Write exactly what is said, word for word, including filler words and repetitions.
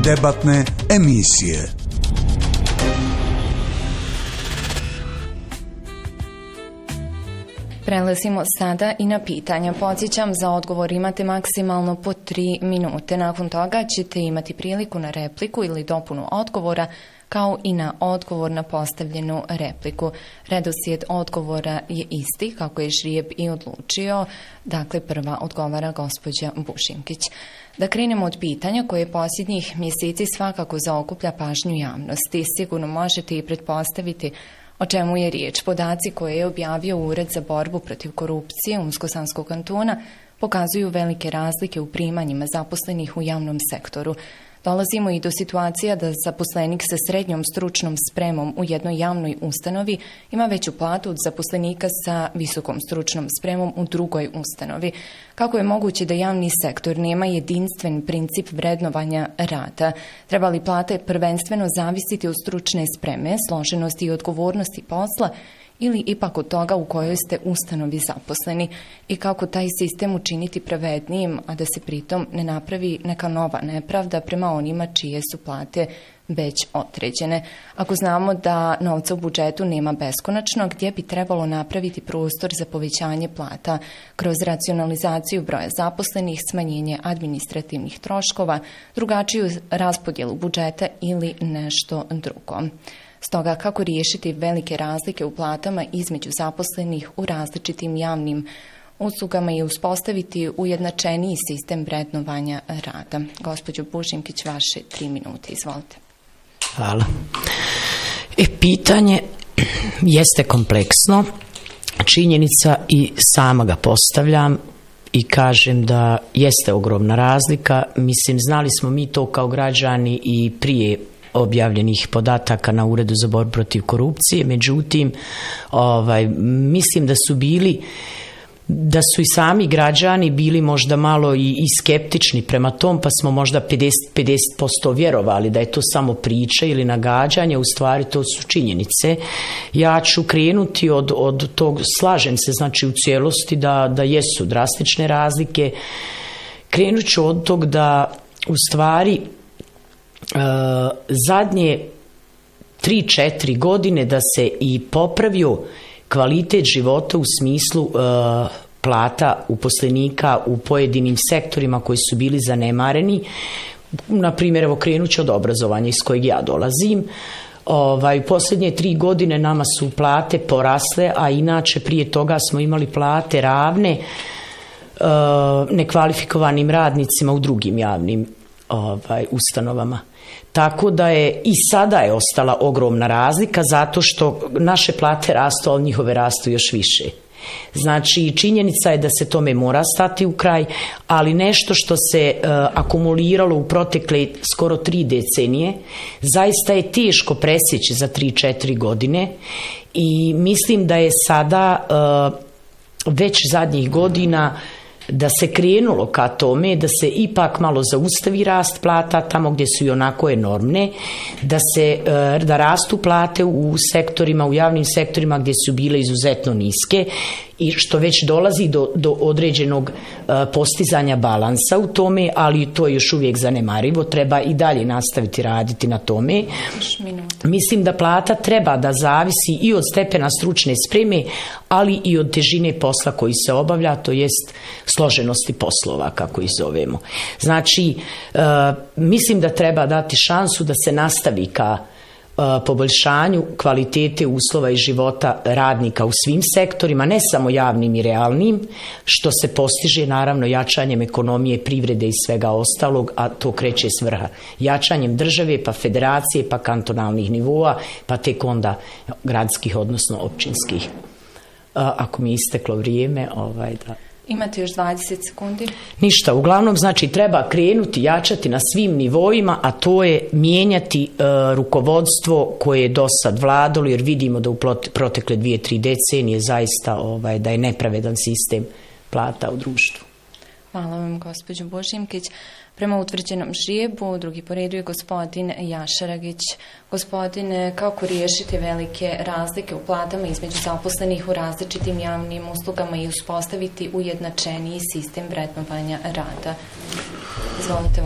Debatne emisije. Prelazimo sada i na pitanja. Podsjećam, za odgovor imate maksimalno po tri minute. Nakon toga ćete imati priliku na repliku ili dopunu odgovora, kao i na odgovor na postavljenu repliku. Redoslijed odgovora je isti, kako je žrijeb i odlučio. Dakle, prva odgovara gospođa Bušimkić. Da krenemo od pitanja koje posljednjih mjeseci svakako zaokuplja pažnju javnosti. Sigurno možete i pretpostaviti o čemu je riječ. Podaci koje je objavio Ured za borbu protiv korupcije Unsko-Sanskog kantona pokazuju velike razlike u primanjima zaposlenih u javnom sektoru. Dolazimo i do situacija da zaposlenik sa srednjom stručnom spremom u jednoj javnoj ustanovi ima veću platu od zaposlenika sa visokom stručnom spremom u drugoj ustanovi. Kako je moguće da javni sektor nema jedinstven princip vrednovanja rada? Treba li plate prvenstveno zavisiti od stručne spreme, složenosti i odgovornosti posla, ili ipak od toga u kojoj ste ustanovi zaposleni, i kako taj sistem učiniti pravednijim, a da se pritom ne napravi neka nova nepravda prema onima čije su plate već određene. Ako znamo da novca u budžetu nema beskonačno, gdje bi trebalo napraviti prostor za povećanje plata kroz racionalizaciju broja zaposlenih, smanjenje administrativnih troškova, drugačiju raspodjelu budžeta ili nešto drugo. Stoga, kako riješiti velike razlike u platama između zaposlenih u različitim javnim uslugama i uspostaviti ujednačeniji sistem vrednovanja rada? Gospođo Bušimkić, vaše tri minute, izvolite. Hvala. E, pitanje jeste kompleksno, činjenica, i sama ga postavljam i kažem da jeste ogromna razlika. Mislim, znali smo mi to kao građani i prije objavljenih podataka na Uredu za borbu protiv korupcije, međutim, ovaj, mislim da su bili, da su i sami građani bili možda malo i, i skeptični prema tom, pa smo možda pedeset pedeset posto vjerovali da je to samo priča ili nagađanje, u stvari to su činjenice. Ja ću krenuti od, od tog, slažem se znači u cijelosti da, da jesu drastične razlike. Krenut ću od tog da u stvari Uh, zadnje tri četiri godine da se i popravio kvalitet života u smislu uh, plata uposlenika u pojedinim sektorima koji su bili zanemareni. Na primjer, evo, krenut ću od obrazovanja iz kojeg ja dolazim. Ovaj, u posljednje tri godine nama su plate porasle, a inače prije toga smo imali plate ravne uh, nekvalifikovanim radnicima u drugim javnim ovaj, ustanovama. Tako da je i sada je ostala ogromna razlika zato što naše plate rastu, ali njihove rastu još više. Znači, činjenica je da se tome mora stati u kraj, ali nešto što se uh, akumuliralo u protekle skoro tri decenije, zaista je teško presjeći za tri četiri godine i mislim da je sada uh, već zadnjih godina da se krenulo ka tome, da se ipak malo zaustavi rast plata tamo gdje su i onako enormne, da se da rastu plate u sektorima, u javnim sektorima gdje su bile izuzetno niske i što već dolazi do, do određenog uh, postizanja balansa u tome, ali to je još uvijek zanemarivo, treba i dalje nastaviti raditi na tome. Mislim da plata treba da zavisi i od stepena stručne spreme, ali i od težine posla koji se obavlja, to jest složenosti poslova, kako ih zovemo. Znači, uh, mislim da treba dati šansu da se nastavi ka poboljšanju kvalitete uslova i života radnika u svim sektorima, ne samo javnim i realnim, što se postiže naravno jačanjem ekonomije, privrede i svega ostalog, a to kreće s vrha. Jačanjem države, pa federacije, pa kantonalnih nivoa, pa tek onda gradskih, odnosno općinskih. Ako mi je isteklo vrijeme, ovaj da... Imate još dvadeset sekundi. Ništa, uglavnom znači treba krenuti, jačati na svim nivoima, a to je mijenjati e, rukovodstvo koje je do sad vladalo, jer vidimo da u protekle dvije, tri decenije zaista ovaj, da je nepravedan sistem plata u društvu. Hvala vam, gospođo Bušimkić. Prema utvrđenom žrijebu, drugi po redu je gospodin Jašaragić. Gospodine, kako riješiti velike razlike u platama između zaposlenih u različitim javnim uslugama i uspostaviti ujednačeniji sistem vrednovanja rada? Izvolite.